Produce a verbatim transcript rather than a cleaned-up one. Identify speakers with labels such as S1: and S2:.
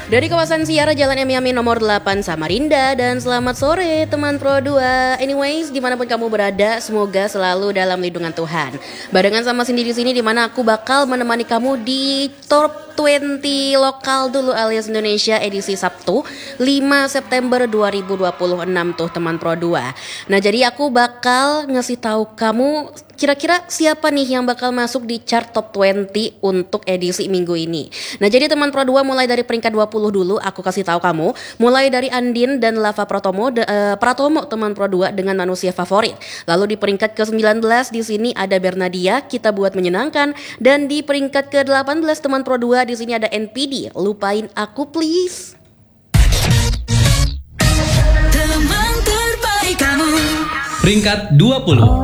S1: Dari kawasan Siara Jalan M Yamin nomor delapan Samarinda. Dan selamat sore teman Pro dua. Anyways, dimanapun kamu berada, semoga selalu dalam lindungan Tuhan. Barengan sama Cindy di sini, dimana aku bakal menemani kamu di Top dua puluh lokal dulu alias Indonesia edisi Sabtu lima September dua ribu dua puluh enam tuh teman Pro dua. Nah, jadi aku bakal ngasih tahu kamu kira-kira siapa nih yang bakal masuk di chart Top dua puluh untuk edisi minggu ini. Nah, jadi teman Pro dua, mulai dari peringkat dua puluh dulu aku kasih tahu kamu. Mulai dari Andin dan Lava Pratomo, de, uh, Pratomo teman Pro dua dengan manusia favorit. Lalu di peringkat ke sembilan belas di sini ada Bernadia, Kita Buat Menyenangkan, dan di peringkat ke delapan belas teman Pro dua di sini ada N P D, Lupain Aku Please.
S2: Teman terbaik kamu.
S3: Peringkat dua puluh.